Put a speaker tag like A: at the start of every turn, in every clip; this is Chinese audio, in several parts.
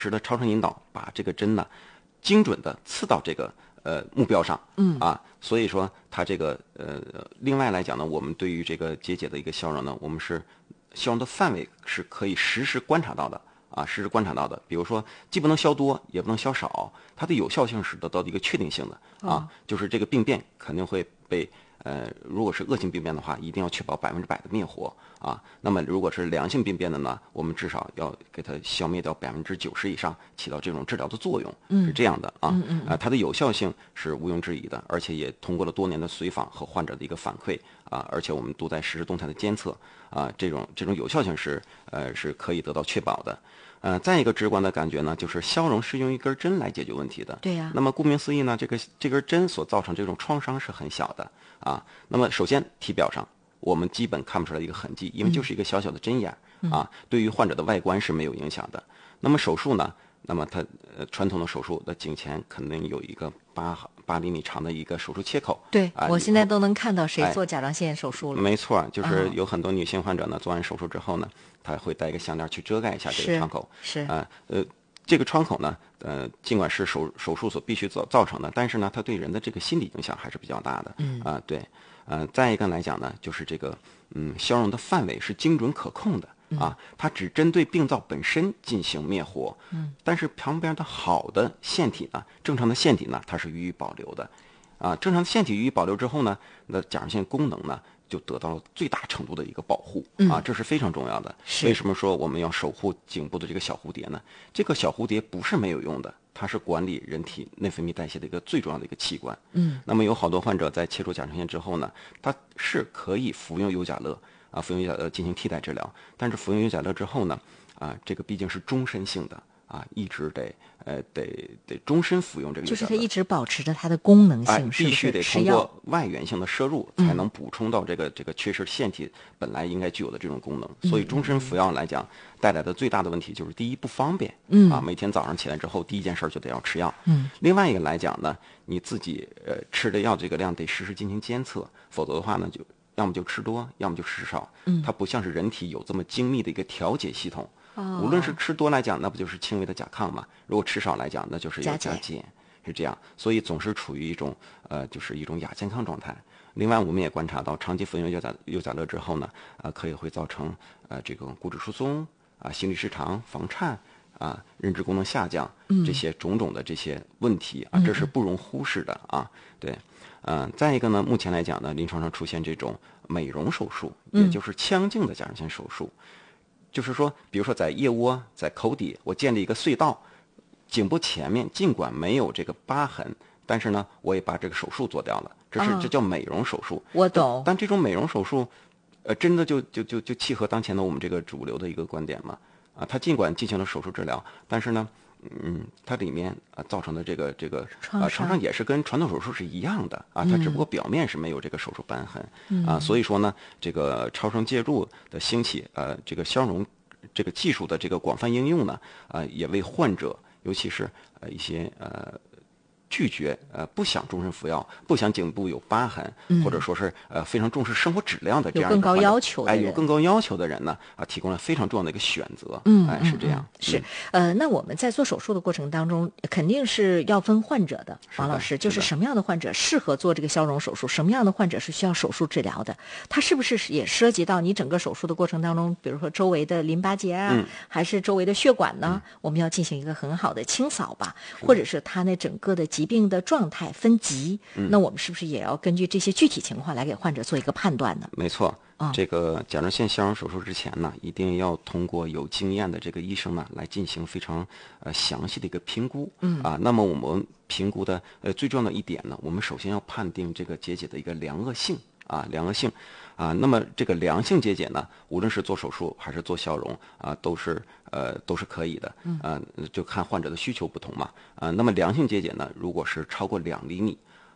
A: 时的超声引导把这个针呢精准的刺到这个目标上，所以说它这个另外来讲呢，我们对于这个结节的一个消融呢，我们是消融的范围是可以实时观察到的。实时观察到的，比如说既不能消多，也不能消少，它的有效性是得到的一个确定性的就是这个病变肯定会被如果是恶性病变的话，一定要确保100%的灭活那么如果是良性病变的呢，我们至少要给它消灭掉90%以上，起到这种治疗的作用，是这样的它的有效性是毋庸置疑的，而且也通过了多年的随访和患者的一个反馈而且我们都在实时动态的监测这种有效性是可以得到确保的。再一个直观的感觉呢，就是消融是用一根针来解决问题的。
B: 对呀。
A: 那么顾名思义呢，这根针所造成这种创伤是很小的那么首先体表上我们基本看不出来一个痕迹，因为就是一个小小的针眼对于患者的外观是没有影响的。那么手术呢，那么它传统的手术的颈前肯定有一个8厘米长的一个手术切口。
B: 对，我现在都能看到谁做甲状腺手术了。
A: 没错，就是有很多女性患者呢，做完手术之后呢，她会戴一个项链去遮盖一下这个窗口。
B: 是
A: 这个窗口呢，尽管是手术所必须造成的，但是呢，它对人的这个心理影响还是比较大的。对，再一个来讲呢，就是这个消融的范围是精准可控的。它只针对病灶本身进行灭活，但是旁边的好的腺体呢，正常的腺体呢，它是予以保留的，正常的腺体予以保留之后呢，那甲状腺功能呢就得到了最大程度的一个保护这是非常重要的。为什么说我们要守护颈部的这个小蝴蝶呢？这个小蝴蝶不是没有用的，它是管理人体内分泌代谢的一个最重要的一个器官。那么有好多患者在切除甲状腺之后呢，他是可以服用优甲乐。服用优甲乐进行替代治疗，但是服用优甲乐之后呢，这个毕竟是终身性的一直得终身服用这个优甲乐，
B: 就是它一直保持着它的功能性，
A: 必须得通过外源性的摄入才能补充到这个缺失腺体本来应该具有的这种功能。所以终身服药来讲，带来的最大的问题就是第一不方便，每天早上起来之后第一件事就得要吃药。另外一个来讲呢，你自己吃的药这个量得实时进行监测，否则的话呢就。要么就吃多，要么就吃少。它不像是人体有这么精密的一个调节系统。无论是吃多来讲，那不就是轻微的甲亢嘛？如果吃少来讲，那就是有甲减，是这样。所以总是处于一种就是一种亚健康状态。另外，我们也观察到，长期服用优甲乐之后呢，可以会造成这个骨质疏松心律失常、房颤认知功能下降这些种种的这些问题这是不容忽视的对。再一个呢，目前来讲呢，临床上出现这种美容手术，也就是腔镜的甲状腺手术，就是说，比如说在腋窝、在口底，我建立一个隧道，颈部前面尽管没有这个疤痕，但是呢，我也把这个手术做掉了，这叫美容手术。
B: 我懂。
A: 但这种美容手术，真的就契合当前的我们这个主流的一个观点吗？它尽管进行了手术治疗，但是呢。它里面造成的这个创伤也是跟传统手术是一样的它只不过表面是没有这个手术瘢痕所以说呢，这个超声介入的兴起这个消融这个技术的这个广泛应用呢也为患者，尤其是一些拒绝不想终身服药，不想颈部有疤痕，或者说是非常重视生活质量的这样
B: 有更高要求的人，
A: 有更高要求的人呢提供了非常重要的一个选择。是这样。
B: 是那我们在做手术的过程当中，肯定是要分患者的，王老师，就是什么样的患者适合做这个消融手术，什么样的患者是需要手术治疗的？它是不是也涉及到你整个手术的过程当中，比如说周围的淋巴结还是周围的血管呢？我们要进行一个很好的清扫吧，或者是它那整个的疾病的状态分级，那我们是不是也要根据这些具体情况来给患者做一个判断呢？
A: 没错，这个甲状腺消融手术之前呢，一定要通过有经验的这个医生呢来进行非常详细的一个评估。那么我们评估的最重要的一点呢，我们首先要判定这个结节的一个良恶性。那么这个良性结节呢，无论是做手术还是做消融都是可以的。就看患者的需求不同嘛。那么良性结节呢，如果是超过2厘米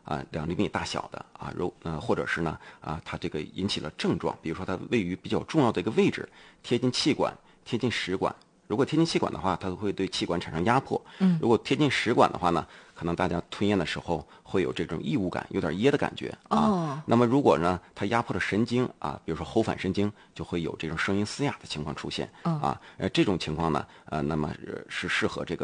A: 2厘米大小的或者是呢它这个引起了症状，比如说它位于比较重要的一个位置，贴近气管、贴近食管如果贴近气管的话，它会对气管产生压迫。如果贴近食管的话呢，可能大家吞咽的时候会有这种异物感，有点噎的感觉啊。那么如果呢，它压迫了神经啊，比如说喉返神经，就会有这种声音嘶哑的情况出现啊。这种情况呢，那么是适合这个